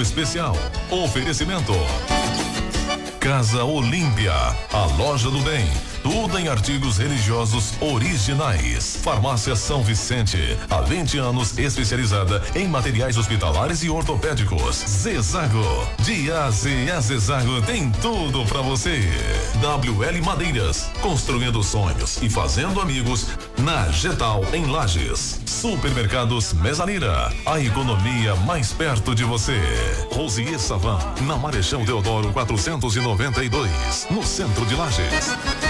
especial. Oferecimento Casa Olímpia, a loja do bem. Tudo em artigos religiosos originais. Farmácia São Vicente, há 20 anos especializada em materiais hospitalares e ortopédicos. Zezago, de AZ a Zezago tem tudo pra você. WL Madeiras, construindo sonhos e fazendo amigos na Getal em Lages. Supermercados Mezanira, a economia mais perto de você. Rosier Savan, na Marechal Deodoro 492, no centro de Lages.